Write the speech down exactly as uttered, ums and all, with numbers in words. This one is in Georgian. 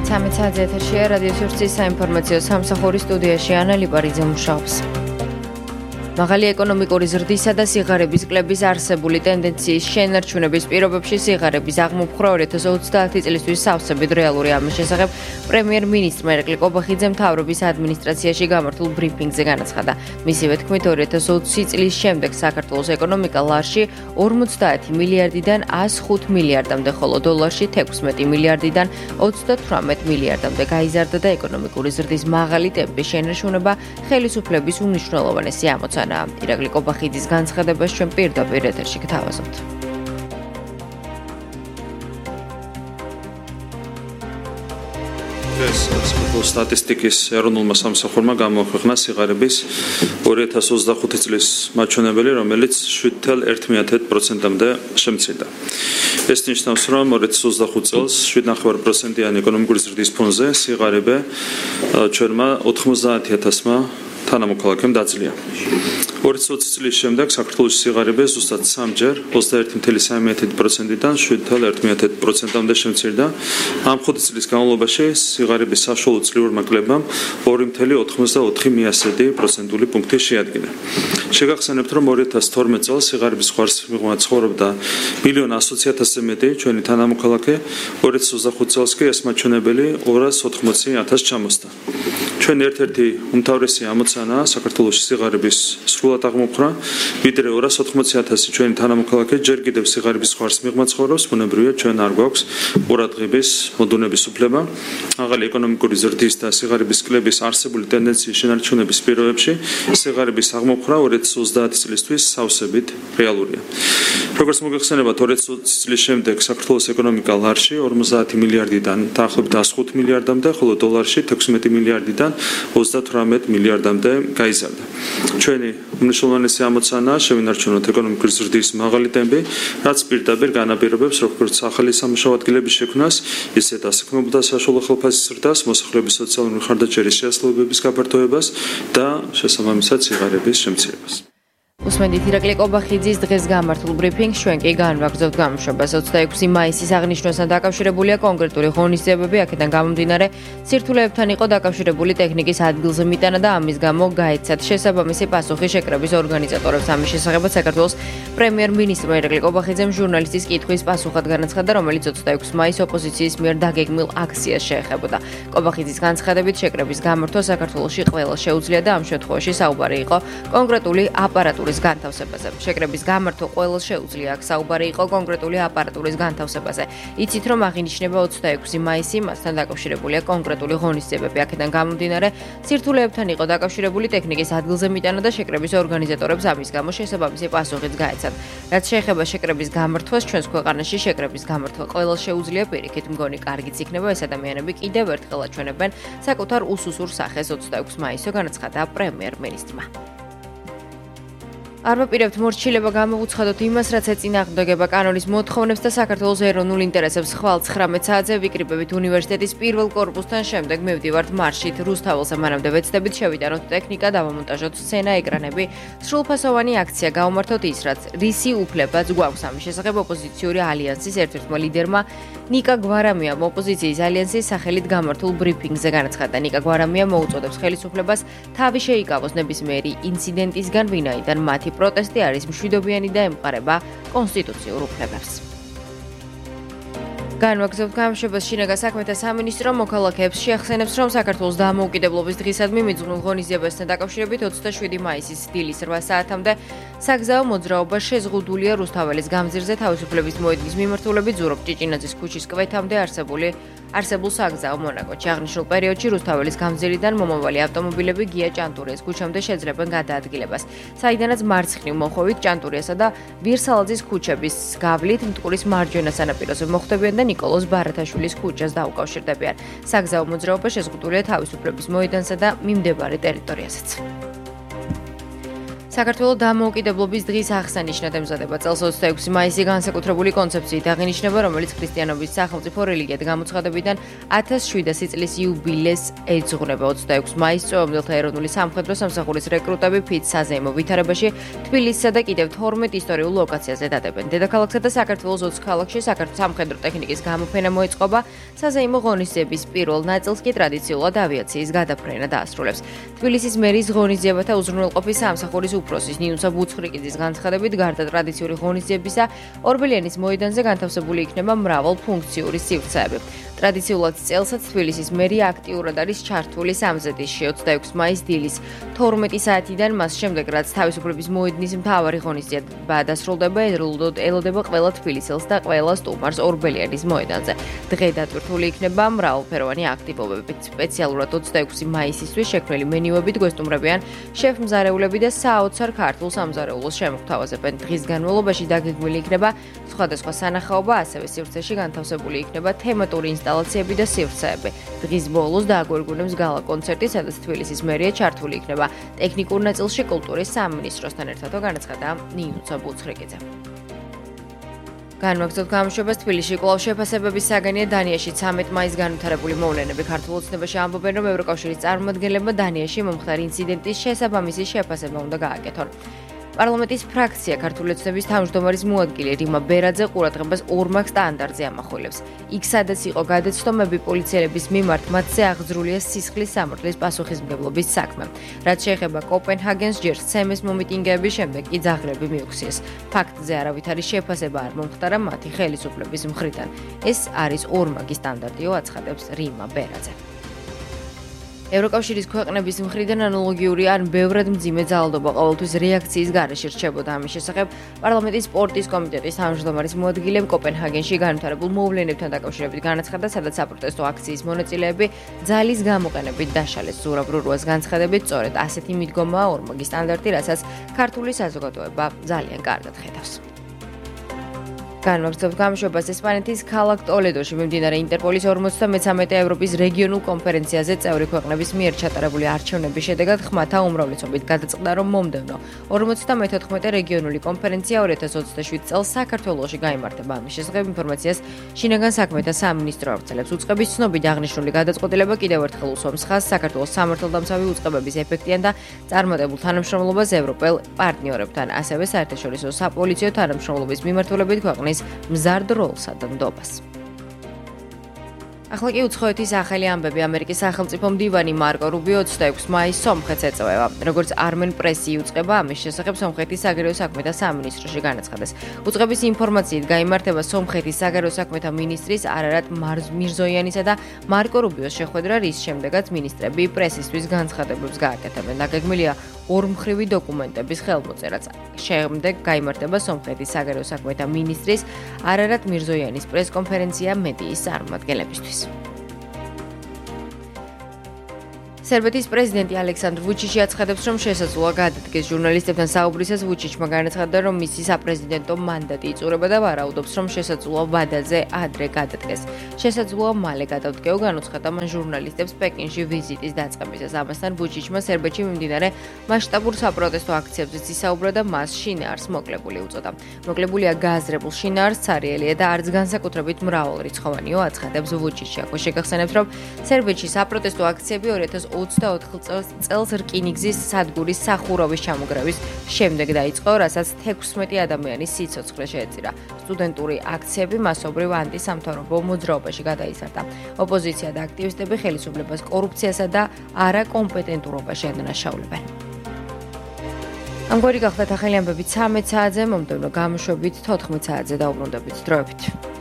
ცამეტ საათზე ეთერშია რადიო სივრცის საინფორმაციო სამსახურის სტუდიაში ანა ლიპარიძე მუშაობს. მაღალი ეკონომიკური ზრდისა და სიღარიბის კლების არსებული ტენდენციის შენარჩუნების პირობებში სიღარიბის აღმოფხვრა ორი ათას ოცდაათი წლისთვის სავსებით რეალური ამის შესახებ პრემიერ-მინისტრმა ირაკლი კობახიძემ მთავრობის ადმინისტრაციაში გამართულ ბრიფინგზე განაცხადა. მისივე თქმით, ორი ათას ოცი წლის შემდეგ საქართველოს ეკონომიკა ლარში ორმოცდაათი მილიარდიდან ას ხუთ მილიარდამდე, ხოლო დოლარში თექვსმეტი მილიარდიდან ოცდათვრამეტ მილიარდამდე გაიზარდა და ეკონომიკური ზრდის მაღალი ტემპის შენარჩუნება ხელისუფლების უმნიშვნელოვანესი ამოცანა. ირაკლი კობახიძის განცხადებას ჩვენ პირდაპირ ეთერში გთავაზობთ. ეს საქართველოს სტატისტიკის ეროვნულმა სამსახურმა გამოაქვეყნა სიღარიბის ორი ათას ოცდახუთი წლის მაჩვენებელი, რომელიც შვიდ ათას ერთ პროცენტამდე შემცირდა. ეს ნიშნავს, რომ ორი ათას ოცდახუთი წელს შვიდ ნახევარ პროცენტიანი ეკონომიკური ზრდის ფონზე სიღარიბე ჩვენმა ოთხმოცდაათი ათასმა თანამოქალაქემ დაძლია. ორი ათას ოცი წლის შემდეგ საქართველოს სიღარიბე ზუსტად სამჯერ ოცდაერთი კoma სამი პროცენტიდან შვიდ ათას ერთ პროცენტამდე შემცირდა. ამ ხუთი წლის განმავლობაში სიღარიბის საშუალო წლიურმა კლებამ ორი კoma ოთხმოცდაოთხი პროცენტული პუნქტი შეადგინა. შეგახსენებთ, რომ ორი ათას თორმეტ წელს სიღარიბის ხარისხმიღმა ცხოვრობდა მილიონ ასოცი ათასზე მეტი ჩვენი თანამოქალაქე, ორი ათას ოცდახუთი წელს კი ეს მაჩვენებელი ორას ოთხმოცი ათასს ჩამოსდა. ჩვენ ერთ-ერთი უმთავრესი ამოცანაა საქართველოს სიღარიბის სრულად აღმოფხვრა, ვიდრე ორას ოთხმოცი ათასი ჩვენი თანამოქალაქე ჯერ კიდევ სიღარიბის ხარისხმიღმა ცხოვრობს, ბუნებრივია ჩვენ არ გვაქვს ყურადღების მოდუნების უფლება. მაღალი ეკონომიკური ზრდის და სიღარიბის კლების არსებული ტენდენციის შენარჩუნების პირობებში სიღარიბის აღმოფხვრა ორი ათას ოცდაათი წლისთვის სავსებით რეალურია. როგორც მოგეხსენებათ, ორი ათას ოცი წლის შემდეგ საქართველოს ეკონომიკა ლარში ორმოცდაათი მილიარდიდან დაახლოებით ას ხუთ მილიარდამდე, ხოლო დოლარში თექვსმეტი მილიარდიდან ოცდათვრამეტ მილიარდამდე გაიზარდა. ჩვენი უმნიშვნელოვანესი ამოცანაა შევინარჩუნოთ ეკონომიკური ზრდის მაღალი ტემპი, რაც პირდაპირ განაპირობებს როგორც ახალი სამუშაო ადგილების შექმნას, ისე დასაქმებულ და საშუალო ხელფასის ზრდას, მოსახლეობის სოციალური მხარდაჭერის შესაძლებლობების გაფართოებას და შესაბამისად სიღარიბის შემცირებას. უსმენთ ირაკლი კობახიძის დღეს გამართულ ბრიფინგს, ჩვენ კი განვაგრძობთ გამოშვებას. ოცდაექვსი მაისის აღნიშვნასთან დაკავშირებულია კონკრეტული ღონისძიებები, აქედან გამომდინარე სირთულეებთან იყო დაკავშირებული ტექნიკის ადგილზე მიტანა და ამის გამო გაეცათ შესაბამისი პასუხი შეკრების ორგანიზატორებს. ამის შესახებაც საქართველოს პრემიერ-მინისტრმა ირაკლი კობახიძემ ჟურნალისტის კითხვის პასუხად განაცხადა, რომელიც ოცდაექვსი მაისს ოპოზიციის მიერ დაგეგმილ აქციას შეეხებოდა. კობახიძის განცხადებით, შეკრების გამართვა საქართველოში ყველას შეუძლია და ამ შემთხვევაში საუბარი იყო კონკრეტული აპარატურის განთავსებაზე. შეკრების გამართვა ყველას შეუძლია, აქ საუბარი იყო კონკრეტული აპარატურის განთავსებაზე. იცით, რომ აღინიშნება ოცდაექვსი მაისი, მასთან დაკავშირებულია კონკრეტული ღონისძიებები. აქედან გამომდინარე, სირთულეებთან იყო დაკავშირებული ტექნიკის ადგილზე მიტანა და შეკრების ორგანიზატორებს ამის გამო შესაბამისი პასუხიც გაეცათ. რაც შეეხება შეკრების გამართვას, ჩვენს ქვეყანაში შეკრების გამართვა ყველას შეუძლია, პირიქით მგონი კარგიც იქნება, ეს ადამიანები კიდევ ერთხელ აჩვენებენ საკუთარ უსუსურ სახეს ოცდაექვსი მაისს, განაცხადა პრემიერ-მინისტრმა. არ ვაპირებთ მორჩილება გამოვუცხადოთ იმას, რაც ეწინააღმდეგება კანონის მოთხოვნებს და საქართველოს ეროვნულ ინტერესებს. ხვალ ცხრამეტ საათზე ვიკრიბებით უნივერსიტეტის პირველ კორპუსთან, შემდეგ მივდივართ მარშით რუსთაველზე, მანამდე ვეცდებით შევიტანოთ ტექნიკა, დავამონტაჟოთ სცენა, ეკრანები. სრულფასოვანი აქცია გავმართოთ ის, რაც რისი უფლებაც გვაქვს. ამის შესახებ ოპოზიციური ალიანსის ერთ-ერთმა ლიდერმა ნიკა გვარამიამ ოპოზიციის ალიანსის სახელით გამართულ ბრიფინგზე განაცხადა. ნიკა გვარამია მოუწოდებს ხელისუფლებას თავი შეიკავოს ნებისმიერი ინციდენტისგან, ვინაიდან მათი პროტესტი არის მშვიდობიანი და ემყარება კონსტიტუციურ უფლებებს. განვაგრძობთ გამოშვებას. შინაგან საქმეთა სამინისტრო მოქალაქეებს შეახსენებს, რომ საქართველოს დამოუკიდებლობის დღისადმი მიძღვნილ ღონისძიებასთან დაკავშირებით ოცდაშვიდი მაისის დილის რვა საათამდე საგზაო მოძრაობა შეზღუდულია რუსთაველის გამზირზე თავისუფლების მოედნის მიმართულებით ზურაბ ჭიჭინაძის ქუჩის კვეთამდე არსებული არსებულ საგზაო მონაკვეთში. აღნიშნულ პერიოდში რუსთაველის გამზირიდან მომავალი ავტომობილები გია ჭანტურიას ქუჩამდე შეძლებენ გადაადგილებას, საიდანაც მარცხნივ მოხვევით ჭანტურიასა და ვირსალაძის ქუჩების გავლით მტკვრის მარჯვენა სანაპიროზე მოხვდებიან და ნიკოლოზ ბარათაშვილის ქუჩას დაუკავშირდებიან. საგზაო მოძრაობა შეზღუდულია თავისუფლების მოედანსა და მიმდებარე ტერიტორიაზეც. საქართველოს დამოუკიდებლობის დღის აღსანიშნად ემზადება წელს ოცდაექვსი მაისი განსაკუთრებული კონცეფციით აღინიშნება, რომელიც ქრისტიანობის სახელმწიფო რელიგიად გამოცხადებიდან ათას შვიდასი წლის იუბილეს ეძღვნება. ოცდაექვსი მაისს წვეომდელთა ეროვნული სამხედრო სამსახურის რეკრუტები ფით საზეიმო ვითარებაში თბილისსა და კიდევ თორმეტ ისტორიულ ლოკაციაზე დადებენ. დედაქალაქსა და საქართველოს ოცი ქალაქში საქართველოს სამხედრო ტექნიკის გამოფენა მოეწყობა, საზეიმო ღონისძიების პირველ ნაწილს კი ტრადიციულად ავიაციის გადაფრენა დაასრულებს. თბილისის მერის ღონისძიებათა უზრუნველყოფის სამსახურის უფროსის ნინუცა ბუცხრიკიძის განცხადებით, გარდა ტრადიციული ღონისძიებისა, ორბელიანის მოედანზე განთავსებული იქნება მრავალფუნქციური სივრცეები. ტრადიციულად წელსაც თბილისის მერი აქტიურად არის ჩართული სამზადისში. ოცდაექვსი მაისს დილის თორმეტი საათიდან მას შემდეგ, რაც თავისუფლების მოედნის მთავარი ღონისძიება დასრულდება, ელოდება ყველა თბილისელს და ყველა სტუმარს ორბელიანის მოედანზე. დღე დატვირთული იქნება მრავალფეროვანი აქტივობებით. სპეციალურად ოცდაექვსი მაისისთვის შექმნილი მენიუებით გვესტუმრებიან შეფ-მზარეულები და საოცარ ქართულ სამზარეულოს შემოგთავაზებენ. დღის განმავლობაში დაგეგმილი იქნება სხვადასხვა სანახაობა, ასევე სივრცეში განთავსებული იქნება თემატური ინსტალაციები და სივრცეები. დღის ბოლოს დააგვირგვინებს გალა კონცერტი, სადაც თბილისის მერია ჩართული იქნება. ტექნიკურ ნაწილში კულტურის სამინისტროსთან ერთადო განაცხადა ნინუცა ბუცხრიკიძე. განვაგრძობთ გამოშვებას თბილისში კვლავ შეფასებების საგანია დანიაში ცამეტ მაისს განვითარებული მოვლენები. ქართულ ოცნებაში ამბობენ, რომ ევროკავშირის წარმომადგენლებმა დანიაში მომხდარი ინციდენტის შესაბამისი შეფასება უნდა გააკეთონ. პარლამენტის ფრაქცია ქართული ოცნების თავმჯდომარის მოადგილე რიმა ბერაძე ყურადღებას ორმაგ სტანდარტზე ამახვილებს. იქ სადაც იყო გადაცდომები პოლიციელების მიმართ, მათზე აღძრულია სისხლის სამართლის პასუხისმგებლობის საქმე. რაც შეეხება კოპენჰაგენს, ჯერ სემეს მომიტინგეების შემდეგ კი ძაღლები მიუქციეს. ფაქტზე არავითარი შეფასება არ მომხდარა მათი ხელისუფლების მხრიდან. ეს არის ორმაგი სტანდარტიო, აცხადებს რიმა ბერაძე. ევროკავშირის ქვეყნების მხრიდან ანალოგიური ან ბევრად მძიმე ძალადობა ყოველთვის რეაქციის გარეშე რჩებოდა. ამის შესახებ პარლამენტის სპორტის კომიტეტის თავმჯდომარის მოადგილემ კოპენჰაგენში განვითარებულ მოვლენებთან დაკავშირებით განაცხადა, სადაც საპროტესტო აქციის მონაწილეები ძალის გამოყენებით დაშალეს. ზურაბ-რურუას განცხადებით, სწორედ ასეთი მიდგომაა ორმაგი სტანდარტი, რასაც ქართული საზოგადოება ძალიან კარგად ხედავს. განვაგრძობთ გამოშვებას ესპანეთის ქალაქ ტოლედოში მიმდინარე ინტერპოლის ორმოცდამეცამეტე ევროპის რეგიონულ კონფერენციაზე წევრი ქვეყნების მიერ ჩატარებული არჩევნების შედეგად ხმათა უმრავლესობით გადაწყდა, რომ მომდევნო ორმოცდამეთოთხმეტე რეგიონული კონფერენცია ორი ათას ოცდაშვიდ წელს საქართველოში გაიმართება. ამის შესახებ ინფორმაციას შინაგან საქმეთა სამინისტრო ავრცელებს. უწყების ცნობით აღნიშნული გადაწყვეტილება კიდევ ერთხელ უსვამს ხაზს საქართველოს სამართალდამცავი უწყებების ეფექტიან და წარმატებულ თანამშრომლობას ევროპელ პარტნიორებთან, ასევე საერთაშორისო საპოლიციო თანამშრომლობის მიმართულებით ქვეყნის მზარდ როლსა და ნდობას. ახლა კი უცხოეთის ახალი ამბები. ამერიკის სახელმწიფო მდივანი მარკო რუბიო ოცდაექვსი მაისს სომხეთს ეწევება. როგორც არმენ პრესი იუწყება, ამის შესახებ სომხეთის საგარეო საქმეთა სამინისტროში განაცხადეს. უწყების ინფორმაციით გაიმართება სომხეთის საგარეო საქმეთა მინისტრის არარატ მირზოიანისა და მარკო რუბიოს შეხვედრა, რის შემდეგაც მინისტრები პრესისთვის განცხადებებს გააკეთებენ. დაგეგმილია ორმხრივი დოკუმენტების ხელმოწერაც. შემდეგ გაიმართება სომხეთის საგარეო საქმეთა მინისტრის არარატ მირზოიანის პრესკონფერენცია მედიის წარმომადგენლებისთვის. სერბეთის პრეზიდენტი ალექსანდრ ვუჩიჩი აცხადებს, რომ შესაძლოა გადადგეს ჟურნალისტებთან საუბრისას. ვუჩიჩმა განაცხადა, რომ მისი საპრეზიდენტო მანდატი იწურება და ვარაუდობს, რომ შესაძლოა ვადაზე ადრე გადადგეს. შესაძლოა მალე გადავდგეო, განუცხადა მან ჟურნალისტებს პეკინში ვიზიტის დაწყებისას. ამასთან ვუჩიჩმა სერბეთში მიმდინარე მასშტაბურ საპროტესტო აქციებზეც ისაუბრა და მას შინაარს მოკლებული უწოდა. მოკლებულია გააზრებულ შინაარს ცარიელია და არც განსაკუთრებით მრავალრიცხოვანიო, აცხადებს ვუჩიჩი. აქვე შეგახსენებთ, რომ სერბეთში საპროტესტო აქციები ორი ათას ოცდაოთხ წელს რკინიგზის სადგურის სახურავის ჩამოგრევის შემდეგ დაიწყო, რასაც თექვსმეტი ადამიანის სიცოცხლე შეეწირა. სტუდენტური აქციები მასობრივ ანტისამთავრობო მოძრაობაში გადაიზარდა. ოპოზიცია და აქტივისტები ხელისუფლებას კორუფციასა და არაკომპეტენტურობაში ადანაშაულებენ. ამგვარი გახდათ ახალი ამბები ცამეტ საათზე, მომდევნო გამოშვებით თოთხმეტ საათზე დაუბრუნდებით. დროებით.